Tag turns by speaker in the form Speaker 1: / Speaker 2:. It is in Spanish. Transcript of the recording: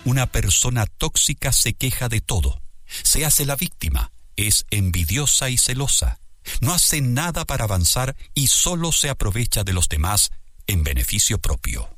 Speaker 1: Una persona tóxica se queja de todo, se hace la víctima, es envidiosa y celosa, no hace nada para avanzar y solo se aprovecha de los demás en beneficio propio.